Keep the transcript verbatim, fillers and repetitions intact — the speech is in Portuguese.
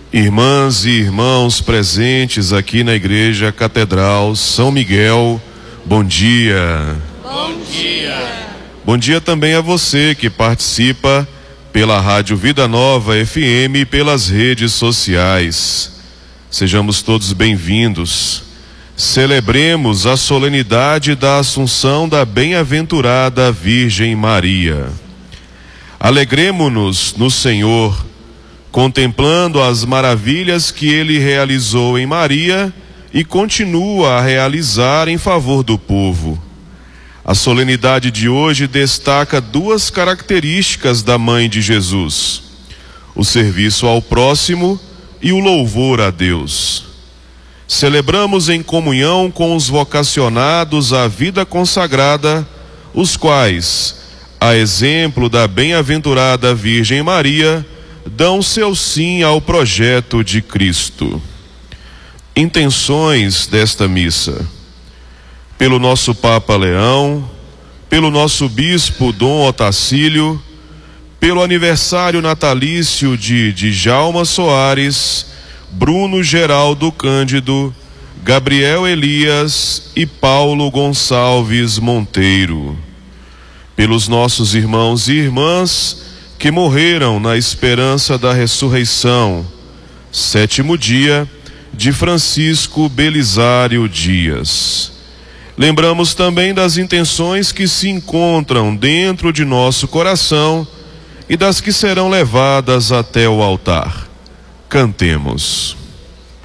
Irmãs e irmãos presentes aqui na Igreja Catedral São Miguel, bom dia. Bom dia. Bom dia também a você que participa pela Rádio Vida Nova F M e pelas redes sociais. Sejamos todos bem-vindos. Celebremos a solenidade da Assunção da Bem-aventurada Virgem Maria. Alegremo-nos no Senhor, contemplando as maravilhas que Ele realizou em Maria e continua a realizar em favor do povo. A solenidade de hoje destaca duas características da Mãe de Jesus: o serviço ao próximo e o louvor a Deus. Celebramos em comunhão com os vocacionados à vida consagrada, os quais, a exemplo da bem-aventurada Virgem Maria, dão seu sim ao projeto de Cristo. Intenções desta missa: pelo nosso Papa Leão, pelo nosso Bispo Dom Otacílio, pelo aniversário natalício de Djalma Soares, Bruno Geraldo Cândido, Gabriel Elias e Paulo Gonçalves Monteiro. Pelos nossos irmãos e irmãs que morreram na esperança da ressurreição, sétimo dia de Francisco Belisário Dias. Lembramos também das intenções que se encontram dentro de nosso coração e das que serão levadas até o altar. Cantemos.